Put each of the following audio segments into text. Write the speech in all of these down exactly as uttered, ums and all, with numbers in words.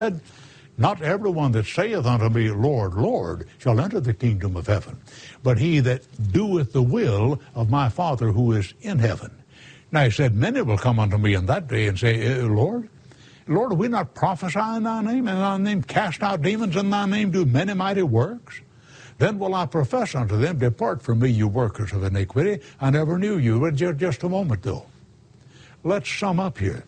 Not everyone that saith unto me, Lord, Lord, shall enter the kingdom of heaven, but he that doeth the will of my Father who is in heaven. Now he said, many will come unto me in that day and say, Lord, Lord, we not prophesy in thy name, and in thy name cast out demons, in thy name do many mighty works? Then will I profess unto them, depart from me, you workers of iniquity. I never knew you. But just a moment, though. Let's sum up here.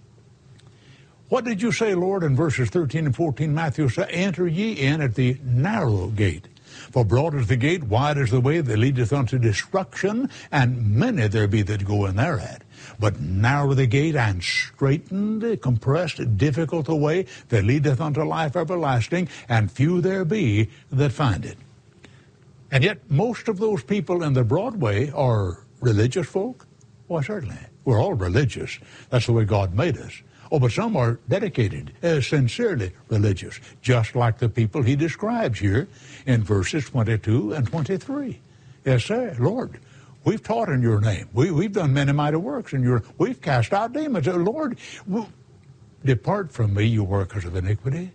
What did you say, Lord, in verses thirteen and fourteen? Matthew said, enter ye in at the narrow gate. For broad is the gate, wide is the way that leadeth unto destruction, and many there be that go in thereat. But narrow the gate, and straitened, compressed, difficult the way that leadeth unto life everlasting, and few there be that find it. And yet most of those people in the broad way are religious folk? Why, certainly. We're all religious. That's the way God made us. Oh, but some are dedicated, uh, sincerely religious, just like the people he describes here in verses twenty-two and twenty-three. Yes, sir, Lord, we've taught in your name. We, we've done many mighty works in your, we've cast out demons. Uh, Lord, we, depart from me, you workers of iniquity.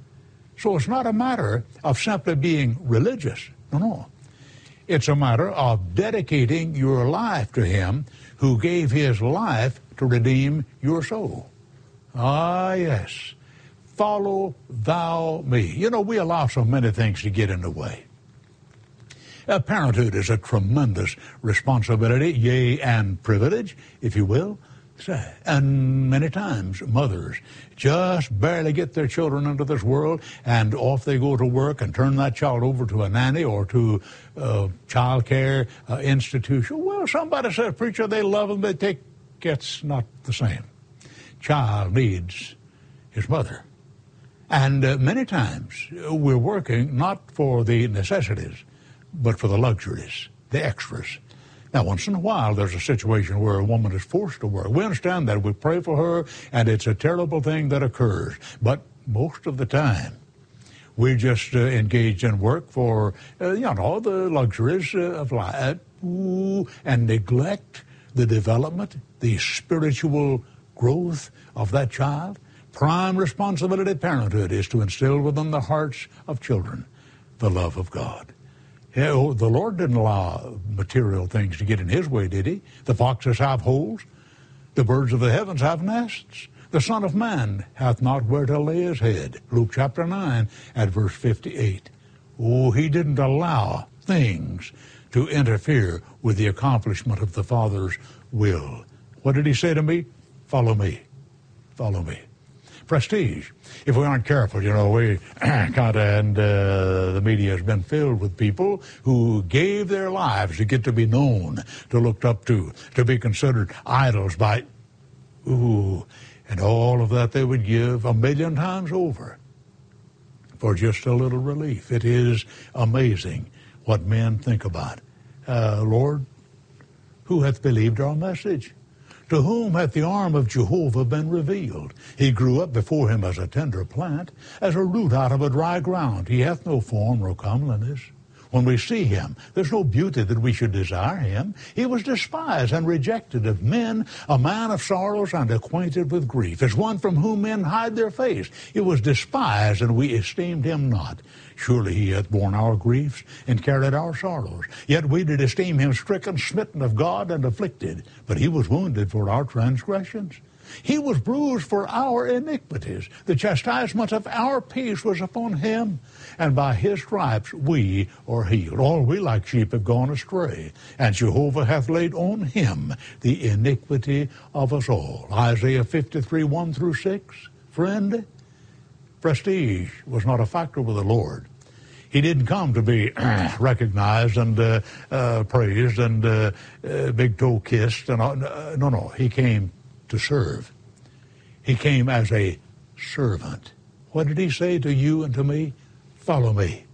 So it's not a matter of simply being religious. No, no. It's a matter of dedicating your life to him who gave his life to redeem your soul. Ah, yes. Follow thou me. You know, we allow so many things to get in the way. Uh, parenthood is a tremendous responsibility, yea, and privilege, if you will. And many times, mothers just barely get their children into this world, and off they go to work and turn that child over to a nanny or to a child care uh, institution. Well, somebody says, preacher, they love them, they take, it's not the same. Child needs his mother. And uh, many times we're working not for the necessities, but for the luxuries, the extras. Now, once in a while, there's a situation where a woman is forced to work. We understand that. We pray for her, and it's a terrible thing that occurs. But most of the time, we're just uh, engaged in work for, uh, you know, the luxuries uh, of life, ooh, and neglect the development, the spiritual growth of that child. Prime responsibility of parenthood is to instill within the hearts of children the love of God. Yeah, oh, the Lord didn't allow material things to get in his way, did he? The foxes have holes. The birds of the heavens have nests. The Son of Man hath not where to lay his head. Luke chapter nine at verse fifty-eight. Oh, he didn't allow things to interfere with the accomplishment of the Father's will. What did he say to me? Follow me. Follow me. Prestige. If we aren't careful, you know, we kind of, and uh, the media has been filled with people who gave their lives to get to be known, to looked up to, to be considered idols by, ooh, and all of that they would give a million times over for just a little relief. It is amazing what men think about. Uh, Lord, who hath believed our message? To whom hath the arm of Jehovah been revealed? He grew up before him as a tender plant, as a root out of a dry ground. He hath no form nor comeliness. When we see him, there's no beauty that we should desire him. He was despised and rejected of men, a man of sorrows and acquainted with grief, as one from whom men hide their face. He was despised, and we esteemed him not. Surely he hath borne our griefs and carried our sorrows. Yet we did esteem him stricken, smitten of God, and afflicted. But he was wounded for our transgressions. He was bruised for our iniquities. The chastisement of our peace was upon him, and by his stripes we are healed. All we like sheep have gone astray, and Jehovah hath laid on him the iniquity of us all. Isaiah fifty-three, one through six. Friend, prestige was not a factor with the Lord. He didn't come to be recognized and uh, uh, praised and uh, uh, big toe kissed. And, uh, no, no, he came to serve. He came as a servant. What did he say to you and to me? Follow me.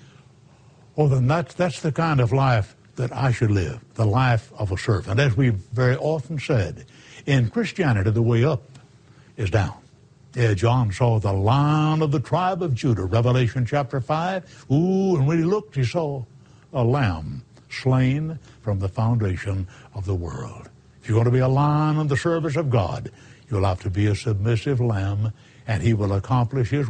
Oh, then that's, that's the kind of life that I should live, the life of a servant. As we've very often said, in Christianity, the way up is down. Yeah, John saw the Lion of the tribe of Judah, Revelation chapter five. Ooh, and when he looked, he saw a lamb slain from the foundation of the world. If you're going to be a lion in the service of God, you'll have to be a submissive lamb and he will accomplish his